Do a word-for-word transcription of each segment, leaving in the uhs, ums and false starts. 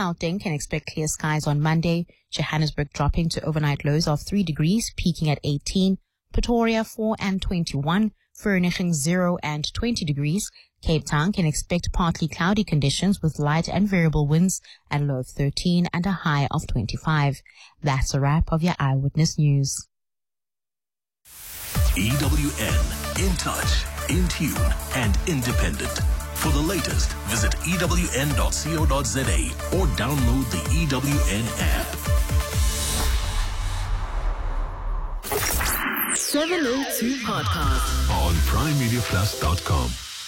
Gauteng can expect clear skies on Monday. Johannesburg dropping to overnight lows of three degrees, peaking at eighteen. Pretoria four and twenty-one. Vereeniging zero and twenty degrees. Cape Town can expect partly cloudy conditions with light and variable winds and low of thirteen and a high of twenty-five. That's a wrap of your Eyewitness News. E W N, in touch, in tune, and independent. For the latest, visit E W N dot co dot za or download the E W N app. seven oh two Podcast On prime media plus dot com.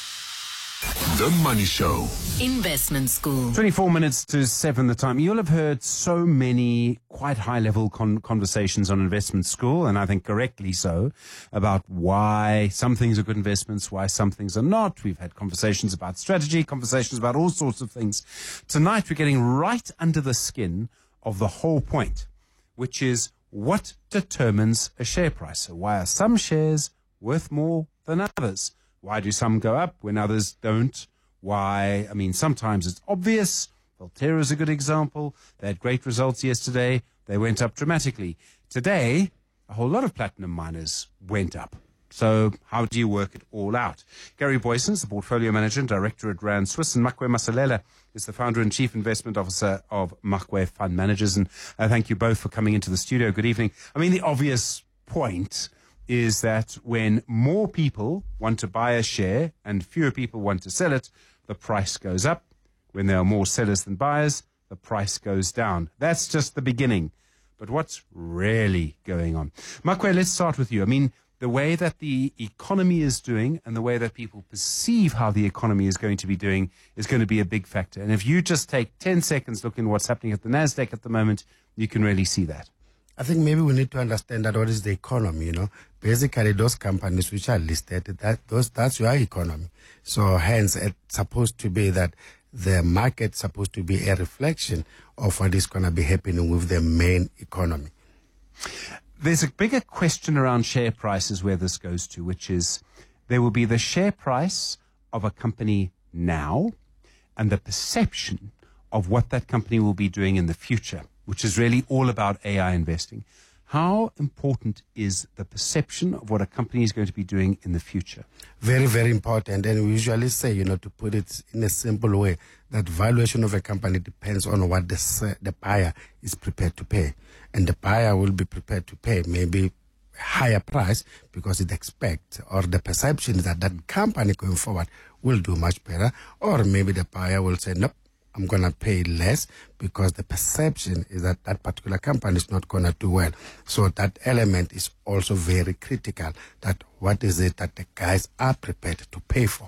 The Money Show. Investment School. twenty-four minutes to seven the time. You'll have heard so many quite high-level con- conversations on Investment School, and I think correctly so, about why some things are good investments, why some things are not. We've had conversations about strategy, conversations about all sorts of things. Tonight we're getting right under the skin of the whole point, which is what determines a share price. So why are some shares worth more than others? Why do some go up when others don't? Why? I mean, sometimes it's obvious. Valterra is a good example. They had great results yesterday. They went up dramatically. Today, a whole lot of platinum miners went up. So how do you work it all out? Gary Boysons, the portfolio manager and director at Rand Swiss, and Makwe Masalela is the founder and chief investment officer of Makwe Fund Managers. And uh, thank you both for coming into the studio. Good evening. I mean, the obvious point is that when more people want to buy a share and fewer people want to sell it, the price goes up. When there are more sellers than buyers, the price goes down. That's just the beginning. But what's really going on? Makwe, let's start with you. I mean, the way that the economy is doing and the way that people perceive how the economy is going to be doing is going to be a big factor. And if you just take ten seconds looking at what's happening at the NASDAQ at the moment, you can really see that. I think maybe we need to understand that what is the economy, you know. Basically, those companies which are listed, that those that's your economy. So hence, it's supposed to be that the market's supposed to be a reflection of what is going to be happening with the main economy. There's a bigger question around share prices where this goes to, which is there will be the share price of a company now and the perception of what that company will be doing in the future, which is really all about A I investing. How important is the perception of what a company is going to be doing in the future? Very, very important. And we usually say, you know, to put it in a simple way, that valuation of a company depends on what the, the buyer is prepared to pay. And the buyer will be prepared to pay maybe a higher price because it expects or the perception is that that company going forward will do much better. Or maybe the buyer will say, nope, I'm going to pay less because the perception is that that particular company is not going to do well. So that element is also very critical, that what is it that the guys are prepared to pay for.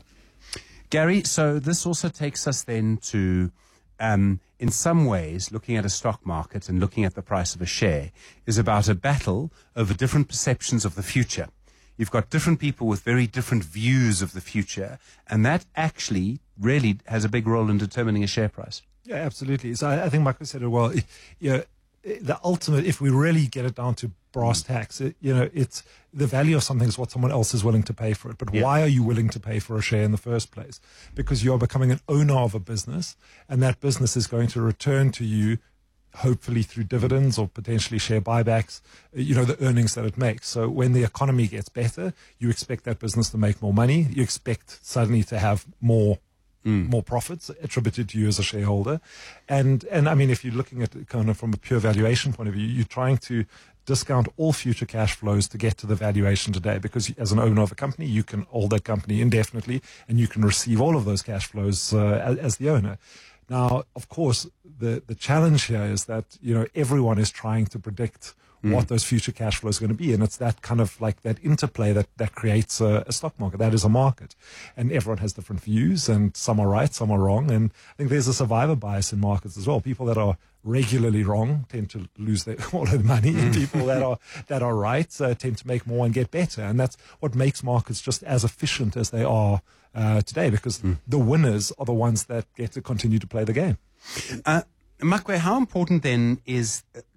Gary, so this also takes us then to, um, in some ways, looking at a stock market and looking at the price of a share is about a battle over different perceptions of the future. You've got different people with very different views of the future, and that actually really has a big role in determining a share price. Yeah, absolutely. So I, I think Michael said it well. You know, the ultimate, if we really get it down to brass tacks, it, you know, it's the value of something is what someone else is willing to pay for it. But yeah. Why are you willing to pay for a share in the first place? Because you're becoming an owner of a business, and that business is going to return to you, hopefully through dividends or potentially share buybacks, you know, the earnings that it makes. So when the economy gets better, you expect that business to make more money. You expect suddenly to have more Mm. more profits attributed to you as a shareholder. And, and I mean, if you're looking at it kind of from a pure valuation point of view, you're trying to discount all future cash flows to get to the valuation today, because as an owner of a company, you can hold that company indefinitely and you can receive all of those cash flows uh, as, as the owner. Now, of course, the, the challenge here is that, you know, everyone is trying to predict mm. what those future cash flows are going to be. And it's that kind of like that interplay that, that creates a, a stock market. That is a market. And everyone has different views, and some are right, some are wrong. And I think there's a survivor bias in markets as well. People that are regularly wrong tend to lose their, all their money, and people that are that are right uh, tend to make more and get better. And that's what makes markets just as efficient as they are uh, today, because mm. the winners are the ones that get to continue to play the game. Uh, Makwe, how important then is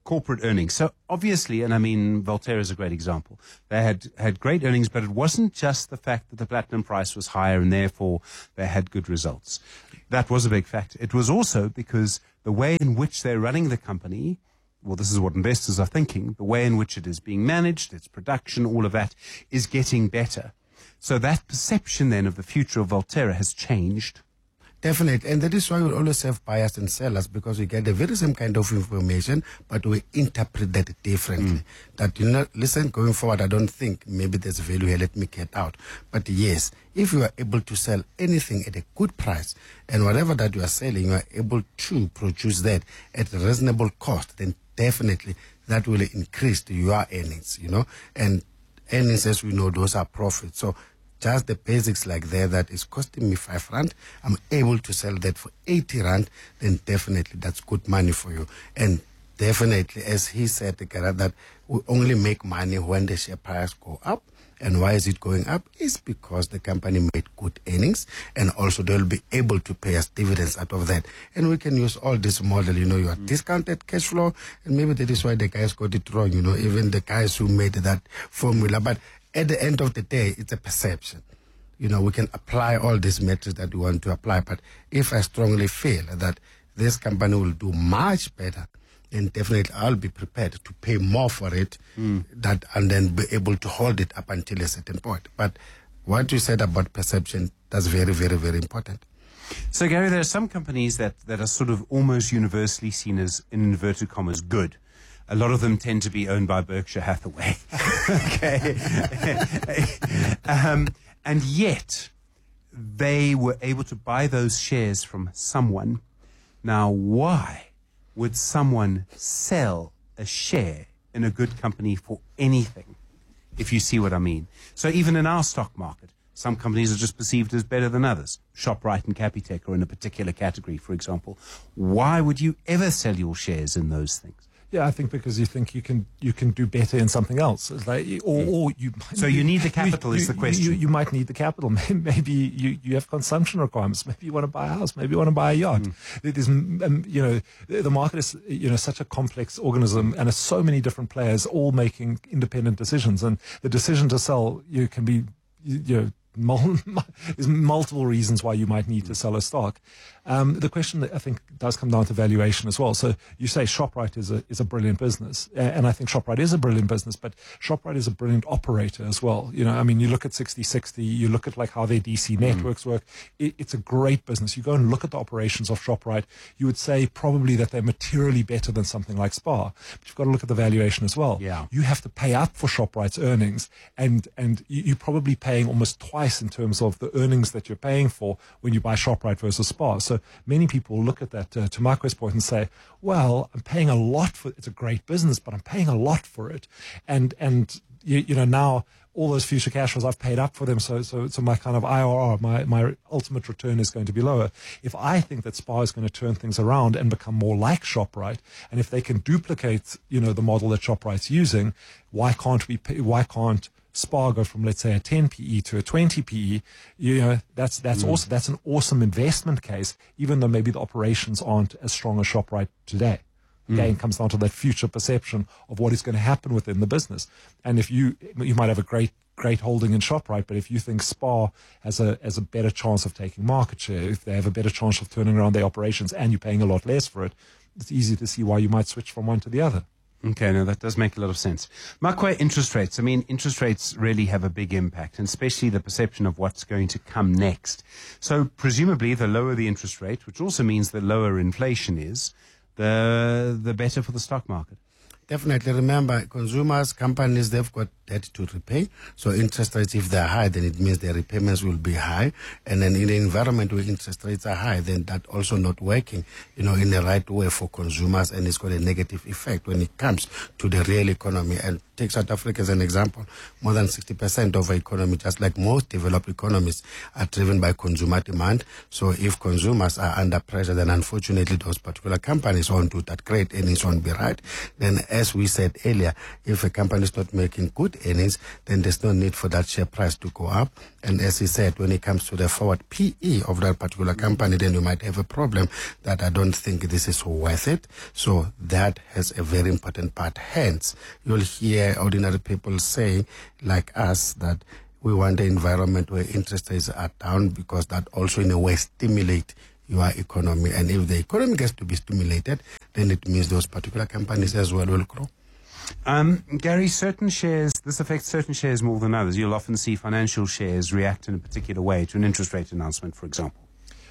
corporate earnings. So obviously, and I mean, Volterra is a great example. They had, had great earnings, but it wasn't just the fact that the platinum price was higher and therefore they had good results. That was a big factor. It was also because the way in which they're running the company, well, this is what investors are thinking, the way in which it is being managed, its production, all of that is getting better. So that perception then of the future of Volterra has changed. Definitely, and that is why we always have buyers and sellers, because we get the very same kind of information, but we interpret that differently. Mm. That, you know, listen, going forward, I don't think maybe there's value here, let me get out. But yes, if you are able to sell anything at a good price, and whatever that you are selling, you are able to produce that at a reasonable cost, then definitely that will increase your earnings, you know, and earnings, as we know, those are profits. So just the basics like that, that is costing me five rand, I'm able to sell that for eighty rand, then definitely that's good money for you. And definitely, as he said, that we only make money when the share price go up. And why is it going up? It's because the company made good earnings, and also they'll be able to pay us dividends out of that. And we can use all this model, you know, your mm. discounted cash flow, and maybe that is why the guys got it wrong, you know, even the guys who made that formula. But at the end of the day, it's a perception. You know, we can apply all these metrics that we want to apply, but if I strongly feel that this company will do much better, then definitely I'll be prepared to pay more for it, mm. that and then be able to hold it up until a certain point. But what you said about perception, that's very, very, very important. So, Gary, there are some companies that, that are sort of almost universally seen as, in inverted commas, good. A lot of them tend to be owned by Berkshire Hathaway. Okay. um, and yet, they were able to buy those shares from someone. Now, why would someone sell a share in a good company for anything, if you see what I mean? So even in our stock market, some companies are just perceived as better than others. ShopRite and Capitec are in a particular category, for example. Why would you ever sell your shares in those things? Yeah, I think because you think you can you can do better in something else, it's like, or, or you. So you need the capital, you, is the question. You, you might need the capital. Maybe you, you have consumption requirements. Maybe you want to buy a house. Maybe you want to buy a yacht. Mm. It is, um, you know, the market is, you know, such a complex organism, and there's so many different players all making independent decisions, and the decision to sell you can be, you know. There's multiple reasons why you might need to sell a stock. Um, the question, I think, does come down to valuation as well. So you say ShopRite is a is a brilliant business, and I think ShopRite is a brilliant business, but ShopRite is a brilliant operator as well. You know, I mean, you look at sixty sixty, you look at like how their D C networks work. It, it's a great business. You go and look at the operations of ShopRite, you would say probably that they're materially better than something like Spar. But you've got to look at the valuation as well. Yeah. You have to pay up for ShopRite's earnings, and and you, you're probably paying almost twice in terms of the earnings that you're paying for when you buy ShopRite versus Spar. So many people look at that, uh, to Marco's point, and say, well, I'm paying a lot for it. It's a great business, but I'm paying a lot for it. And, and you, you know, now all those future cash flows, I've paid up for them. So, so, so my kind of I R R, my, my ultimate return is going to be lower. If I think that Spar is going to turn things around and become more like ShopRite, and if they can duplicate, you know, the model that ShopRite's using, why can't we pay, why can't Spar go from, let's say, a ten P E to a twenty P E? You know, that's that's mm. also that's an awesome investment case, even though maybe the operations aren't as strong as ShopRite today. Again, mm. comes down to that future perception of what is going to happen within the business. And if you you might have a great great holding in ShopRite, but if you think Spar has a has a better chance of taking market share, if they have a better chance of turning around their operations, and you're paying a lot less for it, it's easy to see why you might switch from one to the other. Okay, no, that does make a lot of sense. Makwe, interest rates. I mean, interest rates really have a big impact, and especially the perception of what's going to come next. So presumably the lower the interest rate, which also means the lower inflation is, the the better for the stock market. Definitely. Remember, consumers, companies, they've got debt to repay. So interest rates, if they're high, then it means their repayments will be high. And then in an environment where interest rates are high, then that also not working, you know, in the right way for consumers, and it's got a negative effect when it comes to the real economy. And take South Africa as an example. More than sixty percent of our economy, just like most developed economies, are driven by consumer demand. So if consumers are under pressure, then unfortunately those particular companies won't do that great, earnings won't be right. Then as we said earlier, if a company is not making good earnings, then there's no need for that share price to go up. And as he said, when it comes to the forward P E of that particular company, then you might have a problem that I don't think this is worth it. So that has a very important part. Hence, you'll hear ordinary people saying, like us, that we want an environment where interest rates are down, because that also in a way stimulate your economy. And if the economy gets to be stimulated, then it means those particular companies as well will grow. Um, Gary, certain shares, this affects certain shares more than others. You'll often see financial shares react in a particular way to an interest rate announcement, for example.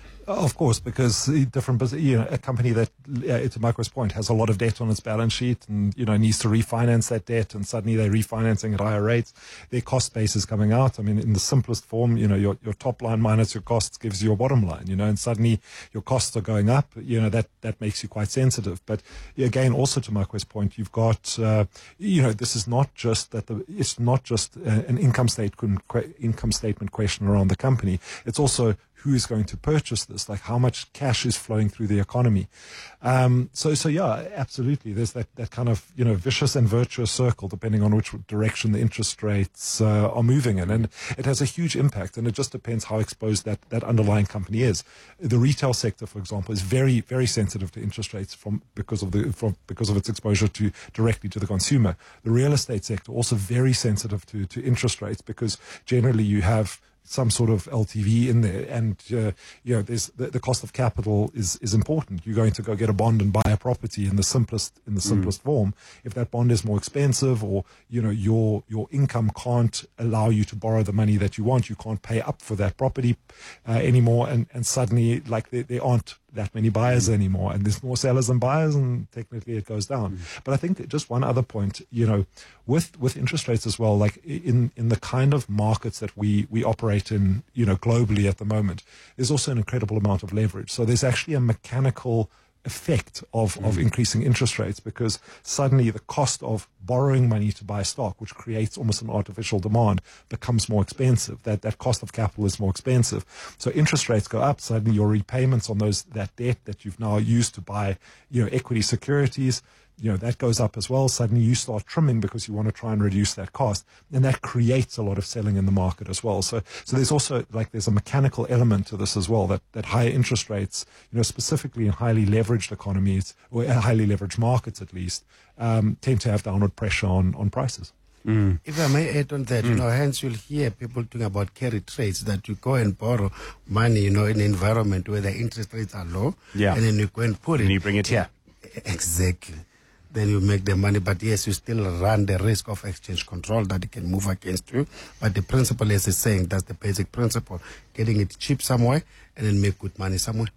Of course, because different, you know, a company that, uh, to Michael's point, has a lot of debt on its balance sheet and, you know, needs to refinance that debt, and suddenly they're refinancing at higher rates. Their cost base is coming out. I mean, in the simplest form, you know, your, your top line minus your costs gives you your bottom line, you know, and suddenly your costs are going up, you know, that, that makes you quite sensitive. But again, also to Michael's point, you've got, uh, you know, this is not just that the, it's not just an income statement, income statement question around the company. It's also who is going to purchase this, like how much cash is flowing through the economy. Um, so, so yeah, absolutely. There's that, that kind of, you know, vicious and virtuous circle, depending on which direction the interest rates uh, are moving in. And it has a huge impact, and it just depends how exposed that, that underlying company is. The retail sector, for example, is very, very sensitive to interest rates from, because of the, from, because of its exposure to directly to the consumer. The real estate sector also very sensitive to, to interest rates, because generally you have some sort of L T V in there, and uh, you know, there's the, the cost of capital is is important. You're going to go get a bond and buy a property in the simplest in the simplest mm. form. If that bond is more expensive, or you know, your your income can't allow you to borrow the money that you want, you can't pay up for that property uh, anymore, and and suddenly, like, there, there aren't that many buyers mm. anymore, and there's more sellers than buyers, and technically it goes down. Mm. But I think just one other point, you know, with with interest rates as well, like in in the kind of markets that we we operate in, you know, globally at the moment, there's also an incredible amount of leverage. So there's actually a mechanical effect of, mm. of increasing interest rates, because suddenly the cost of borrowing money to buy stock, which creates almost an artificial demand, becomes more expensive. That that cost of capital is more expensive. So interest rates go up, suddenly your repayments on those that debt that you've now used to buy, you know, equity securities, you know, that goes up as well. Suddenly you start trimming because you want to try and reduce that cost. And that creates a lot of selling in the market as well. So, so there's also, like, there's a mechanical element to this as well, that, that higher interest rates, you know, specifically in highly leveraged economies, or highly leveraged markets at least, um, tend to have downward pressure on, on prices. Mm. If I may add on that, mm. you know, hence you'll hear people talking about carry trades, that you go and borrow money, you know, in an environment where the interest rates are low, yeah. and then you go and put and it. And you bring it here. Exactly. Then you make the money, but yes, you still run the risk of exchange control that it can move against you. But the principle, as is saying, that's the basic principle: getting it cheap somewhere and then make good money somewhere.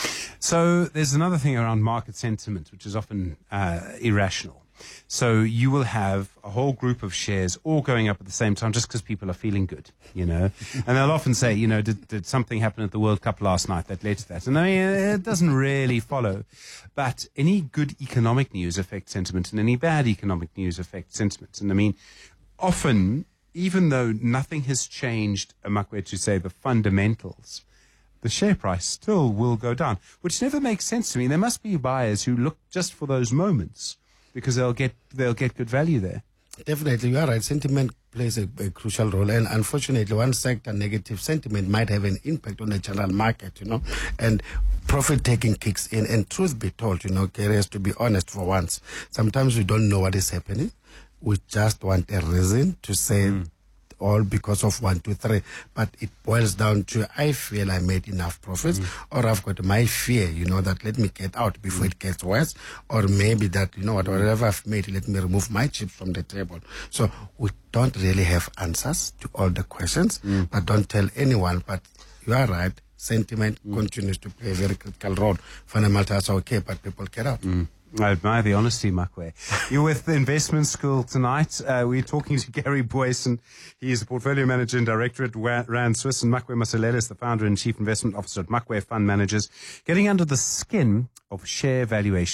So there's another thing around market sentiment, which is often uh, irrational. So you will have a whole group of shares all going up at the same time just because people are feeling good, you know. And they'll often say, you know, did, did something happen at the World Cup last night that led to that? And I mean, it doesn't really follow. But any good economic news affects sentiment, and any bad economic news affects sentiment. And I mean, often, even though nothing has changed, Makwe, to say the fundamentals, the share price still will go down, which never makes sense to me. There must be buyers who look just for those moments, because they'll get they'll get good value there. Definitely, you are right. Sentiment plays a, a crucial role, and unfortunately, one sector negative sentiment might have an impact on the general market, you know, and profit taking kicks in. And truth be told, you know, carriers, to be honest for once, sometimes we don't know what is happening. We just want a reason to say mm. all because of one, two, three. But it boils down to, I feel I made enough profits, mm. or I've got my fear, you know, that let me get out before mm. it gets worse, or maybe that, you know, whatever I've made, let me remove my chips from the table. So we don't really have answers to all the questions, mm. but don't tell anyone. But you are right, sentiment mm. continues to play a very critical role. Fundamentals are okay, but people get out. Mm. I admire the honesty, Makwe. You're with the Investment School tonight. Uh, we're talking to Gary Booysen. He is the Portfolio Manager and Director at Rand Swiss, and Makwe Masilela is the Founder and Chief Investment Officer at Makwe Fund Managers, getting under the skin of share valuations.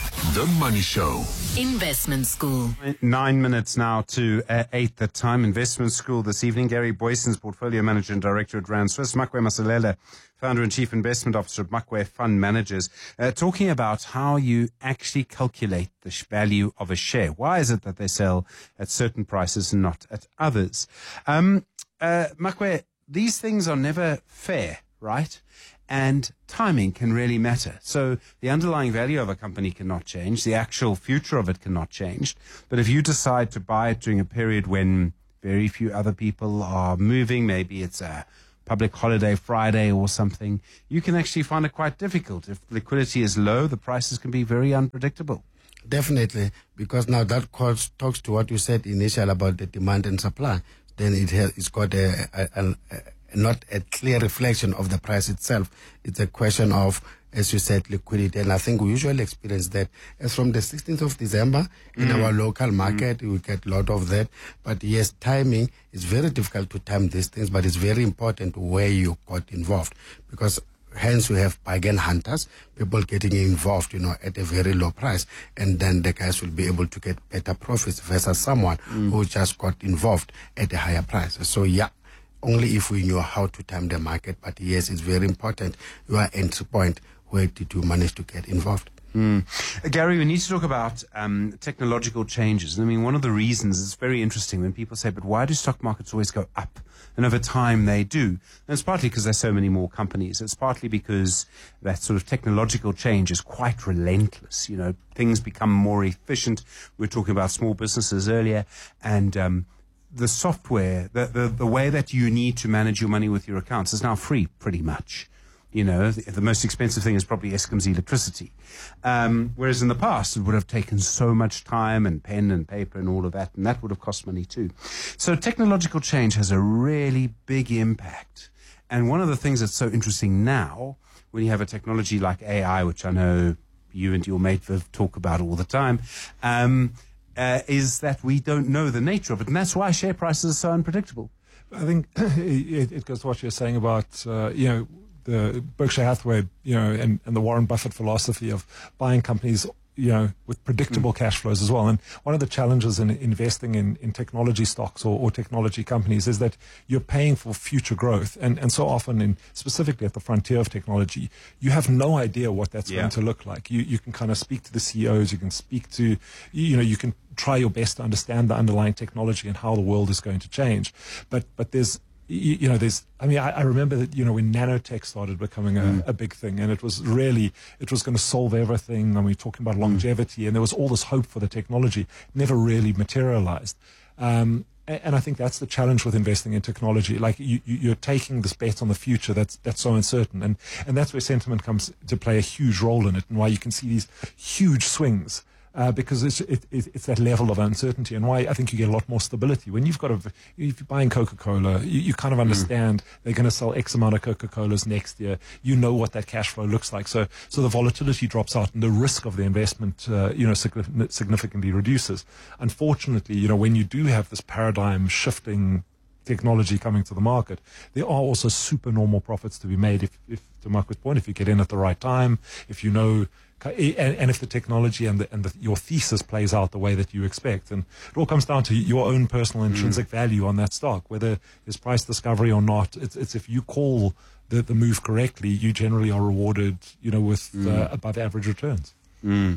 The Money Show. Investment School. Nine minutes now to uh, eight the time. Investment School this evening. Gary Boyson's Portfolio Manager and Director at Rand Swiss. Makwe Masalela, Founder and Chief Investment Officer of Makwe Fund Managers, uh, talking about how you actually calculate the sh- value of a share. Why is it that they sell at certain prices and not at others? Um, uh, Makwe, these things are never fair, right? And timing can really matter. So the underlying value of a company cannot change. The actual future of it cannot change. But if you decide to buy it during a period when very few other people are moving, maybe it's a public holiday Friday or something, you can actually find it quite difficult. If liquidity is low, the prices can be very unpredictable. Definitely, because now that calls, talks to what you said initially about the demand and supply. Then it has, it's got a, a, a, a not a clear reflection of the price itself. It's a question of, as you said, liquidity. And I think we usually experience that. As from the sixteenth of December, in mm. our local market, mm. we get a lot of that. But yes, timing is very difficult to time these things, but it's very important where you got involved. Because hence we have bargain hunters, people getting involved, you know, at a very low price. And then the guys will be able to get better profits versus someone mm. who just got involved at a higher price. So yeah, only if we knew how to time the market. But yes, it's very important. Your entry point, where did you manage to get involved? Mm. Uh, Gary, we need to talk about um, technological changes. I mean, one of the reasons, it's very interesting when people say, but why do stock markets always go up? And over time they do. And it's partly because there's so many more companies. It's partly because that sort of technological change is quite relentless. You know, things become more efficient. We were talking about small businesses earlier, and um, the software, the, the, the way that you need to manage your money with your accounts is now free, pretty much. You know, the, the most expensive thing is probably Eskom's electricity. Um, whereas in the past, it would have taken so much time and pen and paper and all of that, and that would have cost money too. So technological change has a really big impact. And one of the things that's so interesting now, when you have a technology like A I, which I know you and your mate Viv talk about all the time, um, Uh, is that we don't know the nature of it, and that's why share prices are so unpredictable. I think it, it goes to what you're saying about, uh, you know, the Berkshire Hathaway, you know, and, and the Warren Buffett philosophy of buying companies, you know, with predictable mm. cash flows as well. And one of the challenges in investing in, in technology stocks or, or technology companies is that you're paying for future growth. And, and so often, in specifically at the frontier of technology, you have no idea what that's yeah. going to look like. You, you can kind of speak to the C E Os, you can speak to, you know, you can try your best to understand the underlying technology and how the world is going to change. But, but there's, You, you know, there's, I mean, I, I remember that, you know, when nanotech started becoming a, mm. a big thing, and it was really, it was going to solve everything. And we were talking about longevity, mm. and there was all this hope for the technology, never really materialized. Um, and, and I think that's the challenge with investing in technology. Like you, you, you're taking this bet on the future that's, that's so uncertain. And, and that's where sentiment comes to play a huge role in it, and why you can see these huge swings. Uh, because it's it, it, it's that level of uncertainty, and why I think you get a lot more stability. When you've got a, if you're buying Coca-Cola, you, you kind of understand mm. they're going to sell X amount of Coca-Colas next year. You know what that cash flow looks like. So, so the volatility drops out, and the risk of the investment, uh, you know, significantly reduces. Unfortunately, you know, when you do have this paradigm shifting technology coming to the market, there are also super normal profits to be made. If, if to Mark's point, if you get in at the right time, if you know. And, and if the technology and, the, and the, your thesis plays out the way that you expect. And it all comes down to your own personal intrinsic mm. value on that stock, whether it's price discovery or not. It's, it's if you call the, the move correctly, you generally are rewarded, you know, with mm. uh, above average returns. Mm.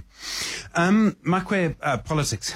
Um, Makwe, uh, politics.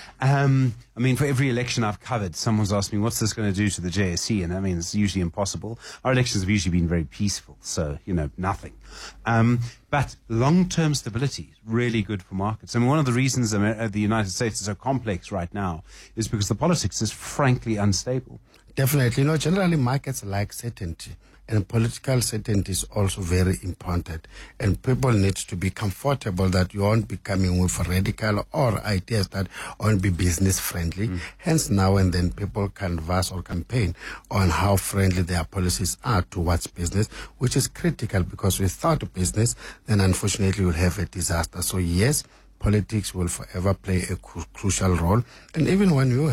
um, I mean, for every election I've covered, someone's asked me, what's this going to do to the J S E? And I mean, it's usually impossible. Our elections have usually been very peaceful, so, you know, nothing. Um, but long-term stability is really good for markets. I mean, one of the reasons the United States is so complex right now is because the politics is frankly unstable. Definitely. You know, generally markets like certainty. And political certainty is also very important. And people need to be comfortable that you won't be coming with radical or ideas that won't be business friendly. Mm. Hence, now and then people canvass or campaign on how friendly their policies are towards business, which is critical, because without business, then unfortunately you'll have a disaster. So yes, politics will forever play a cru- crucial role. And even when you have the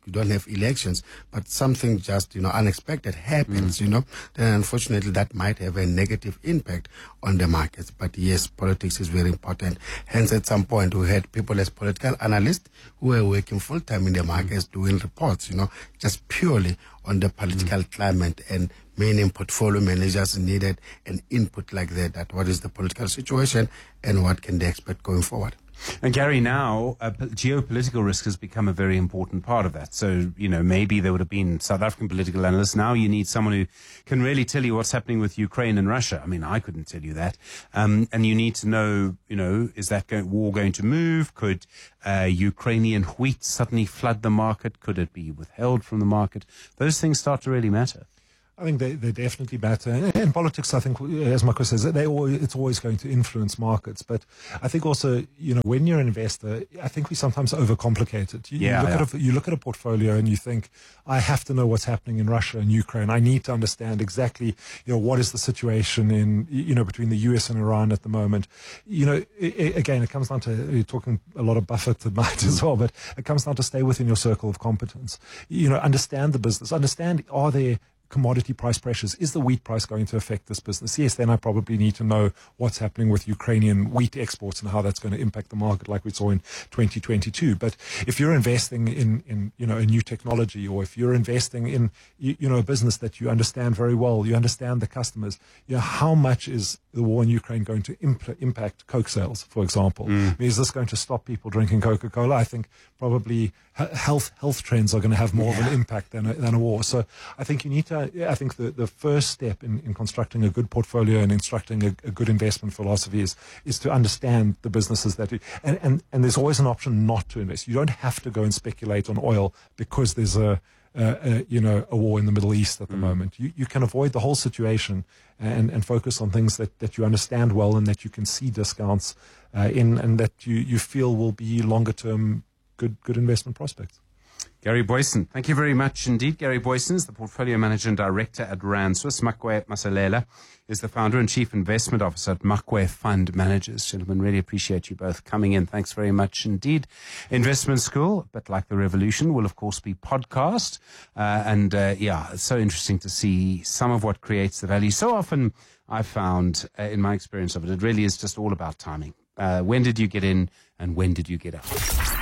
you don't have elections, but something just, you know, unexpected happens, mm. you know, then unfortunately that might have a negative impact on the markets. But yes, politics is very important. Hence, at some point, we had people as political analysts who were working full-time in the markets mm. doing reports, you know, just purely on the political mm. climate, and many portfolio managers needed an input like that, that what is the political situation and what can they expect going forward. And Gary, now uh, geopolitical risk has become a very important part of that. So, you know, maybe there would have been South African political analysts. Now you need someone who can really tell you what's happening with Ukraine and Russia. I mean, I couldn't tell you that. Um, and you need to know, you know, is that going, war going to move? Could uh, Ukrainian wheat suddenly flood the market? Could it be withheld from the market? Those things start to really matter. I think they, they definitely matter. And in politics, I think, as Marco says, they always, it's always going to influence markets. But I think also, you know, when you're an investor, I think we sometimes overcomplicate it. You, yeah, you, look yeah. At a, you look at a portfolio and you think, I have to know what's happening in Russia and Ukraine. I need to understand exactly, you know, what is the situation in, you know, between the U S and Iran at the moment. You know, it, again, it comes down to, you're talking a lot of Buffett tonight as well, but it comes down to stay within your circle of competence. You know, understand the business. Understand, are there commodity price pressures? Is the wheat price going to affect this business? Yes, then I probably need to know what's happening with Ukrainian wheat exports and how that's going to impact the market, like we saw in twenty twenty-two. But if you're investing in, in you know, a new technology, or if you're investing in, you, you know, a business that you understand very well, you understand the customers, you know, how much is the war in Ukraine going to impl- impact Coke sales, for example? Mm. I mean, is this going to stop people drinking Coca-Cola? I think probably health health trends are going to have more yeah. of an impact than a, than a war. So I think you need to, I think the, the first step in, in constructing a good portfolio and instructing a, a good investment philosophy is, is to understand the businesses that you, and, and, and there's always an option not to invest. You don't have to go and speculate on oil because there's a, Uh, uh, you know, a war in the Middle East at the mm. moment. You, you can avoid the whole situation and, and focus on things that, that you understand well and that you can see discounts uh, in, and that you, you feel will be longer term good good investment prospects. Gary Boyson, thank you very much indeed. Gary Boyson is the Portfolio Manager and Director at Rand Swiss. Makwe Masalela is the Founder and Chief Investment Officer at Makwe Fund Managers. Gentlemen, really appreciate you both coming in. Thanks very much indeed. Investment School, but like the revolution, will of course be podcast. Uh, and uh, yeah, it's so interesting to see some of what creates the value. So often I've found, uh, in my experience of it, it really is just all about timing. Uh, when did you get in and when did you get out?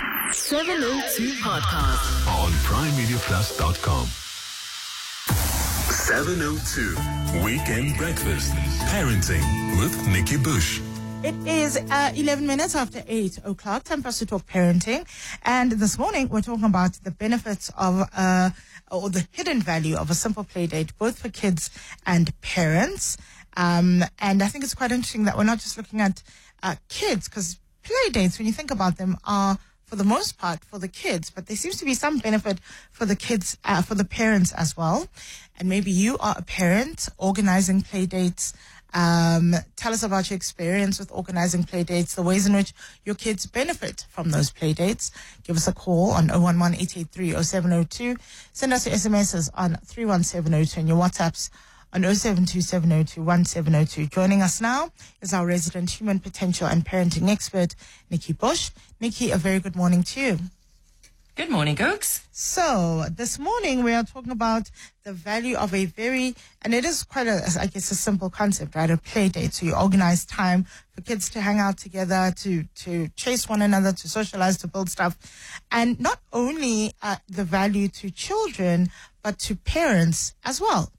seven oh two Podcast on prime media plus dot com. seven oh two Weekend Breakfast. Parenting with Nikki Bush. It is uh, eleven minutes after eight o'clock. Time for us to talk parenting. And this morning, we're talking about the benefits of, uh, or the hidden value of a simple play date, both for kids and parents. Um, and I think it's quite interesting that we're not just looking at uh, kids, because play dates, when you think about them, are for the most part for the kids, but there seems to be some benefit for the kids, uh, for the parents as well. And maybe you are a parent organizing play dates. Um, tell us about your experience with organizing play dates, the ways in which your kids benefit from those play dates. Give us a call on oh one one, eight eight three, oh seven oh two. Send us your S M Ses on three one seven oh two and your WhatsApps on oh seven two seven oh two one seven oh two. Joining us now is our resident human potential and parenting expert, Nikki Bush. Nikki, a very good morning to you. Good morning, Gooks. So this morning we are talking about the value of a very, and it is quite a, I guess, a simple concept, right? A play date. So you organize time for kids to hang out together, to, to chase one another, to socialize, to build stuff. And not only uh, the value to children, but to parents as well.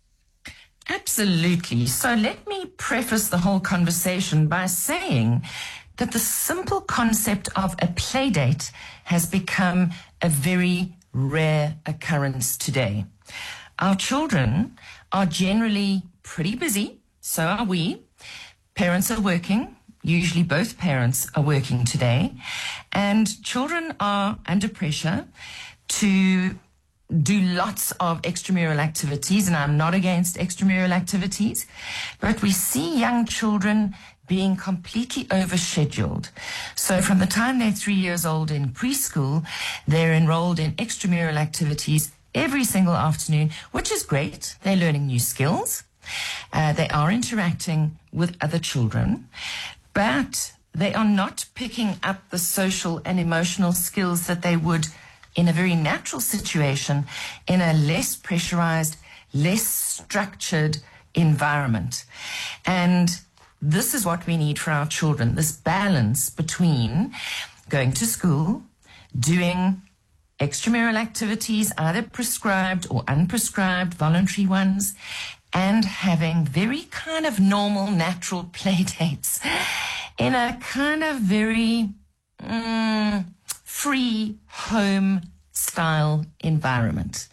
Absolutely. So let me preface the whole conversation by saying that the simple concept of a play date has become a very rare occurrence today. Our children are generally pretty busy, so are we. Parents are working. Usually both parents are working today. And children are under pressure to do lots of extramural activities, and I'm not against extramural activities, but we see young children being completely overscheduled. So from the time they're three years old in preschool, they're enrolled in extramural activities every single afternoon, which is great. They're learning new skills. Uh, they are interacting with other children, but they are not picking up the social and emotional skills that they would in a very natural situation, in a less pressurized, less structured environment. And this is what we need for our children, this balance between going to school, doing extramural activities, either prescribed or unprescribed, voluntary ones, and having very kind of normal, natural play dates in a kind of very mm, free home style environment.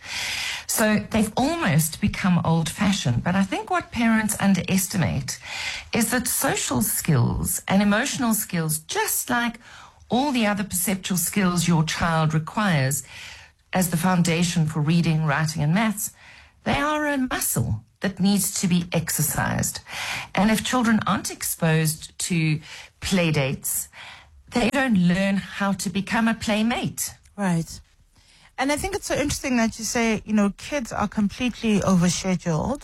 So they've almost become old-fashioned. But I think what parents underestimate is that social skills and emotional skills, just like all the other perceptual skills your child requires as the foundation for reading, writing, and maths, they are a muscle that needs to be exercised. And if children aren't exposed to play dates, they don't learn how to become a playmate. Right. And I think it's so interesting that you say, you know, kids are completely overscheduled.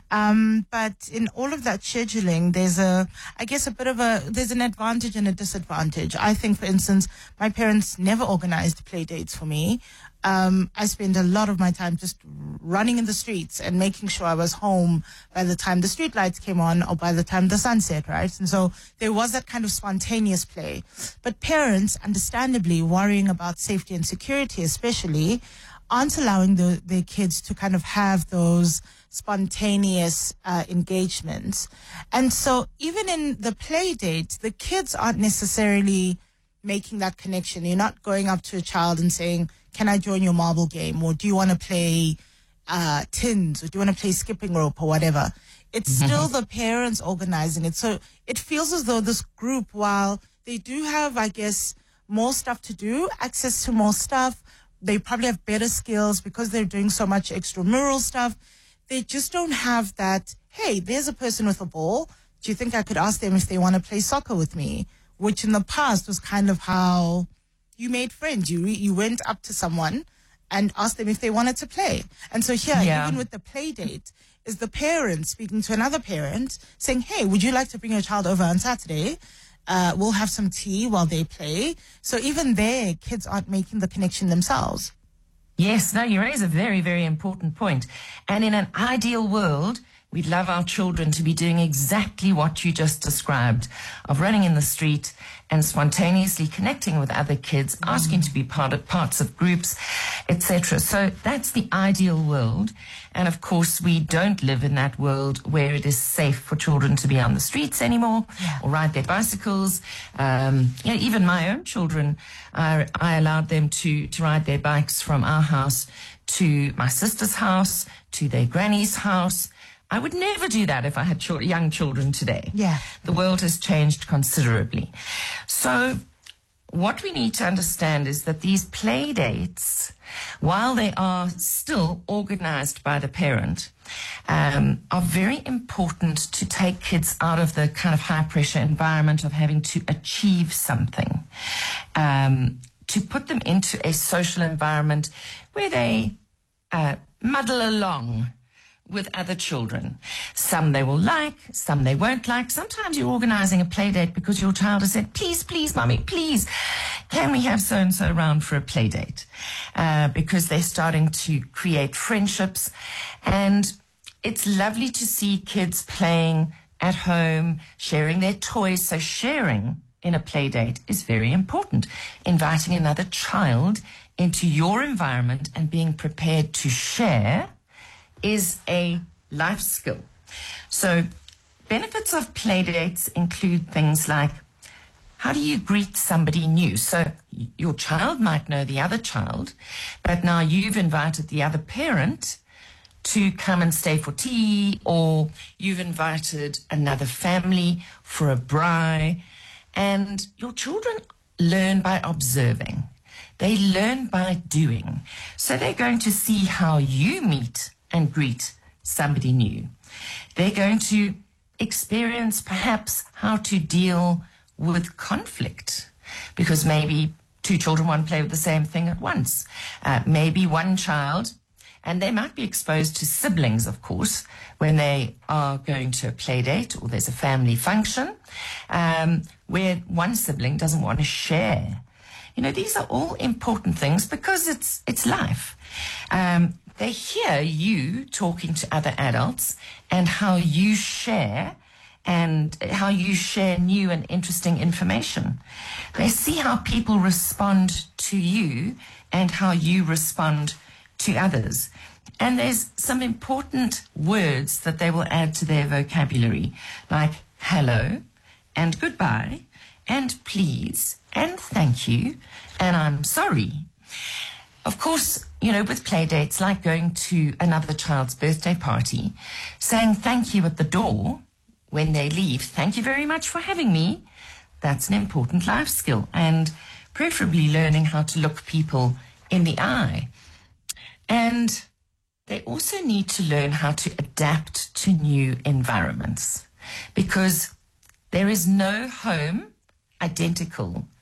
Um, but in all of that scheduling, there's a, I guess a bit of a, there's an advantage and a disadvantage. I think, for instance, my parents never organized play dates for me. Um, I spent a lot of my time just running in the streets and making sure I was home by the time the street lights came on or by the time the sun set, right? And so there was that kind of spontaneous play. But parents, understandably worrying about safety and security especially, aren't allowing the, their kids to kind of have those spontaneous uh, engagements. And so even in the play date, the kids aren't necessarily making that connection. You're not going up to a child and saying, can I join your marble game? Or do you want to play uh, tins? Or do you want to play skipping rope or whatever? It's mm-hmm. still the parents organizing it. So it feels as though this group, while they do have, I guess, more stuff to do, access to more stuff, they probably have better skills because they're doing so much extramural stuff. They just don't have that, hey, there's a person with a ball. Do you think I could ask them if they want to play soccer with me? Which in the past was kind of how you made friends. You you went up to someone and asked them if they wanted to play. And so here, yeah. even with the play date, is the parent speaking to another parent saying, hey, would you like to bring your child over on Saturday? Uh, we'll have some tea while they play. So even there, kids aren't making the connection themselves. Yes, no, you raise a very, very important point. And in an ideal world, we'd love our children to be doing exactly what you just described, of running in the street and spontaneously connecting with other kids, mm. asking to be part of parts of groups, et cetera. So that's the ideal world. And of course, we don't live in that world where it is safe for children to be on the streets anymore yeah. or ride their bicycles. Um, you know, even my own children, I, I allowed them to, to ride their bikes from our house to my sister's house, to their granny's house. I would never do that if I had ch- young children today. Yeah. The world has changed considerably. So what we need to understand is that these play dates, while they are still organized by the parent, um, are very important to take kids out of the kind of high-pressure environment of having to achieve something, um, to put them into a social environment where they uh, muddle along with other children. Some they will like, some they won't like. Sometimes you're organizing a play date because your child has said, please, please, mommy, please, can we have so-and-so around for a play date? Uh, because they're starting to create friendships. And it's lovely to see kids playing at home, sharing their toys. So sharing in a play date is very important. Inviting another child into your environment and being prepared to share is a life skill. So benefits of play dates include things like, how do you greet somebody new? So your child might know the other child, but now you've invited the other parent to come and stay for tea, or you've invited another family for a braai, and your children learn by observing. They learn by doing. So they're going to see how you meet and greet somebody new. They're going to experience perhaps how to deal with conflict, because maybe two children want to play with the same thing at once. Uh, maybe one child, and they might be exposed to siblings, of course, when they are going to a play date or there's a family function, um, where one sibling doesn't want to share You know, these are all important things because it's it's life. Um, they hear you talking to other adults and how you share and how you share new and interesting information. They see how people respond to you and how you respond to others. And there's some important words that they will add to their vocabulary, like hello and goodbye and please and thank you and I'm sorry. Of course, you know, with play dates, like going to another child's birthday party, saying thank you at the door when they leave, thank you very much for having me, that's an important life skill, and preferably learning how to look people in the eye. And they also need to learn how to adapt to new environments, because there is no home identical